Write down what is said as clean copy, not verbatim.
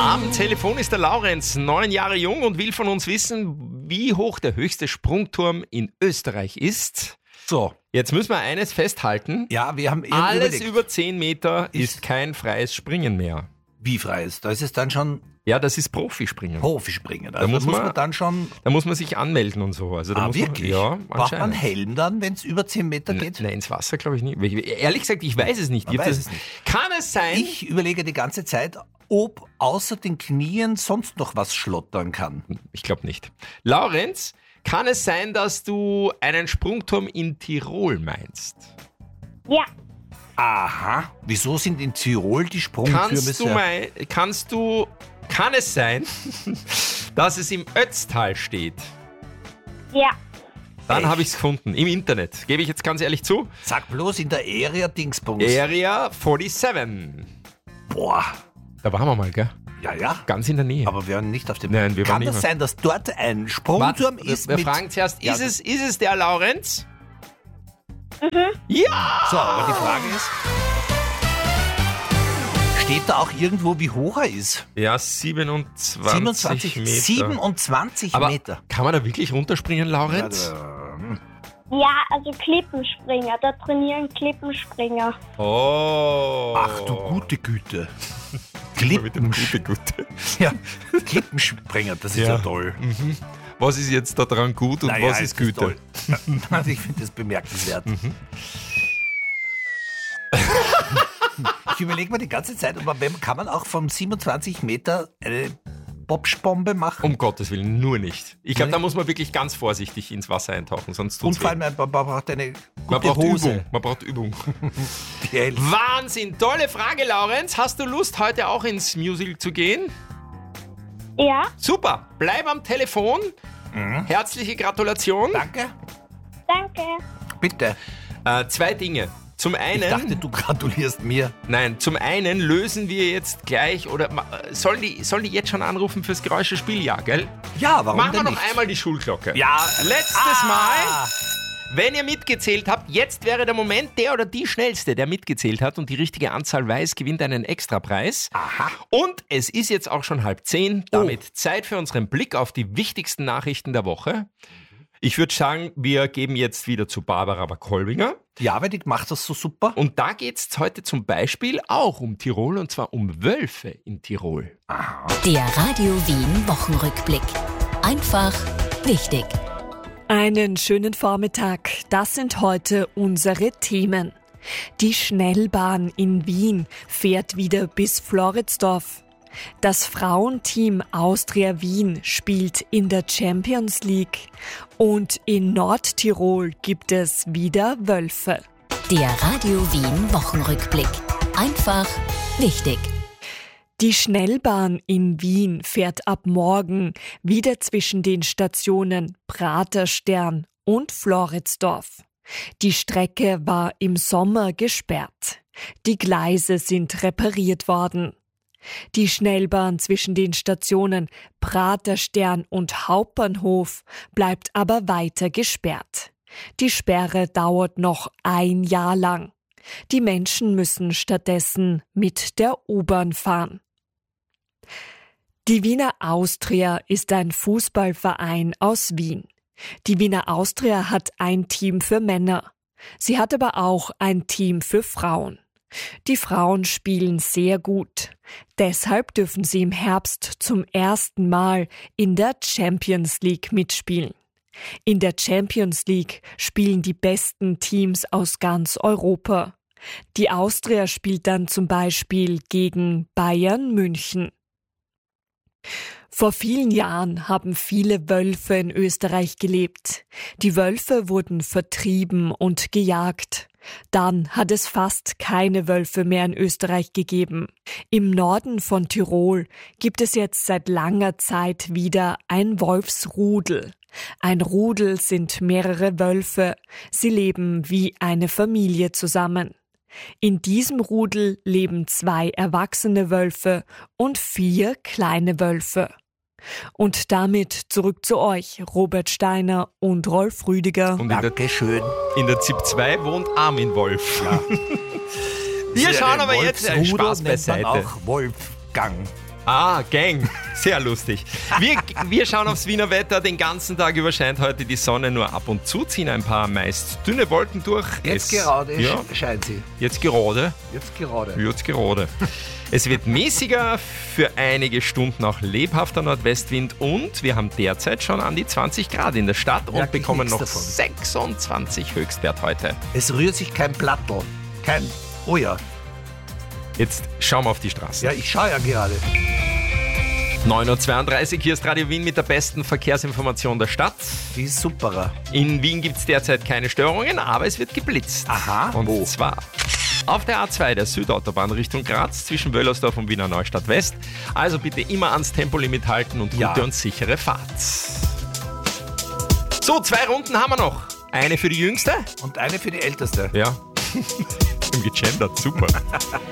Am Telefon ist der Laurenz, 9 Jahre jung und will von uns wissen, wie hoch der höchste Sprungturm in Österreich ist. So. Jetzt müssen wir eines festhalten. Ja, wir haben Alles überlegt. über 10 Meter ist kein freies Springen mehr. Wie frei ist? Da ist es dann schon Ja, das ist Profispringen. Profispringen. Da Also muss muss man- man dann schon... Da muss man sich anmelden und so. Also da muss wirklich? Man, ja, Braucht man anscheinend. Helm dann, wenn es über 10 Meter geht? Nein, ins Wasser glaube ich nicht. Ehrlich gesagt, ich weiß es nicht. Man Ich hab weiß das- es nicht. Kann es sein? Ich überlege die ganze Zeit, ob außer den Knien sonst noch was schlottern kann. Ich glaube nicht. Laurenz, kann es sein, dass du einen Sprungturm in Tirol meinst? Ja, Aha. Wieso sind in Tirol die Sprungtürme Kann es sein, dass es im Ötztal steht? ja, Dann Echt? habe ich es gefunden, im Internet. Gebe ich jetzt ganz ehrlich zu. Sag bloß in der Area Dingsbums. Area 47. Boah. Da waren wir mal, gell? Ja. Ganz in der Nähe. Aber wir waren nicht auf dem... Nein, wir waren Kann nicht das mehr. sein, dass dort ein Sprungturm ist wir mit... fragen zuerst, Ja, ist es der Laurenz? Ja! So, aber die Frage ist... Steht da auch irgendwo, wie hoch er ist? Ja, 27 Meter. 27 Aber Meter. kann man da wirklich runterspringen, Laurenz? ja, also Klippenspringer. Da trainieren Klippenspringer. Oh. Ach du gute Güte. Mit dem Gute. Ja, Klippenspringer, das ist ja, toll. Was ist jetzt da dran gut und Naja, was ist es Güte? toll. Also ich finde das bemerkenswert. Ich überlege mir die ganze Zeit, aber kann man auch vom 27 Meter eine Bobschbombe machen? Um Gottes Willen, nur nicht. Ich glaube, Nee. da muss man wirklich ganz vorsichtig ins Wasser eintauchen, sonst Und tut's vor weh. allem, man braucht eine Man gute braucht Hose. Übung. Man braucht Übung. Die hält. Wahnsinn, tolle Frage, Laurenz. Hast du Lust, heute auch ins Musical zu gehen? Ja, Super, bleib am Telefon. Herzliche Gratulation. Danke. danke. Bitte. 2 Dinge. Zum einen, Ich dachte, du gratulierst mir. nein, zum einen lösen wir jetzt gleich, oder sollen die jetzt schon anrufen fürs Geräuschespiel? Ja, gell? Ja, warum Machen wir denn noch nicht? einmal die Schulglocke. Ja, Letztes Mal, wenn ihr mitgezählt habt, jetzt wäre der Moment, der oder die Schnellste, der mitgezählt hat und die richtige Anzahl weiß, gewinnt einen Extrapreis. Aha. Und es ist jetzt auch schon 9:30, damit Zeit für unseren Blick auf die wichtigsten Nachrichten der Woche. Ich würde sagen, wir geben jetzt wieder zu Barbara Kolbinger. Ja, weil die macht das so super. Und da geht es heute zum Beispiel auch um Tirol, und zwar um Wölfe in Tirol. Der Radio Wien Wochenrückblick. Einfach wichtig. Einen schönen Vormittag. Das sind heute unsere Themen. Die Schnellbahn in Wien fährt wieder bis Floridsdorf. Das Frauenteam Austria Wien spielt in der Champions League. Und in Nordtirol gibt es wieder Wölfe. Der Radio Wien Wochenrückblick. Einfach wichtig. Die Schnellbahn in Wien fährt ab morgen wieder zwischen den Stationen Praterstern und Floridsdorf. Die Strecke war im Sommer gesperrt. Die Gleise sind repariert worden. Die Schnellbahn zwischen den Stationen Praterstern und Hauptbahnhof bleibt aber weiter gesperrt. Die Sperre dauert noch 1 Jahr lang. Die Menschen müssen stattdessen mit der U-Bahn fahren. Die Wiener Austria ist ein Fußballverein aus Wien. Die Wiener Austria hat ein Team für Männer. Sie hat aber auch ein Team für Frauen. Die Frauen spielen sehr gut. Deshalb dürfen sie im Herbst zum ersten Mal in der Champions League mitspielen. In der Champions League spielen die besten Teams aus ganz Europa. Die Austria spielt dann zum Beispiel gegen Bayern München. Vor vielen Jahren haben viele Wölfe in Österreich gelebt. Die Wölfe wurden vertrieben und gejagt. Dann hat es fast keine Wölfe mehr in Österreich gegeben. Im Norden von Tirol gibt es jetzt seit langer Zeit wieder ein Wolfsrudel. Ein Rudel sind mehrere Wölfe. Sie leben wie eine Familie zusammen. In diesem Rudel leben 2 erwachsene Wölfe und 4 kleine Wölfe. Und damit zurück zu euch, Robert Steiner und Rolf Rüdiger. Und Dankeschön. in der ZIP 2 wohnt Armin Wolf. Ja. Wir schauen aber jetzt Wolfsrudel Spaß nennt man beiseite. auch Wolfgang. Gang. Sehr lustig. Wir schauen aufs Wiener Wetter. Den ganzen Tag über scheint heute die Sonne nur ab und zu, ziehen ein paar meist dünne Wolken durch. Jetzt gerade scheint sie. Jetzt gerade. Jetzt gerade. Jetzt gerade. Es wird mäßiger, für einige Stunden auch lebhafter Nordwestwind und wir haben derzeit schon an die 20 Grad in der Stadt und Merk ich bekommen nichts noch davon. 26 Höchstwert heute. Es rührt sich kein Plattel. Oh ja. Jetzt schauen wir auf die Straße. Ja, ich schaue ja gerade. 9.32 Uhr, hier ist Radio Wien mit der besten Verkehrsinformation der Stadt. Die ist superer. In Wien gibt es derzeit keine Störungen, aber es wird geblitzt. Aha, und wo? zwar auf der A2, der Südautobahn Richtung Graz, zwischen Wöllersdorf und Wiener Neustadt West. Also bitte immer ans Tempolimit halten und gute und sichere Fahrt. So, 2 Runden haben wir noch. Eine für die Jüngste. Und eine für die Älteste. Ja. Im gegendert, super.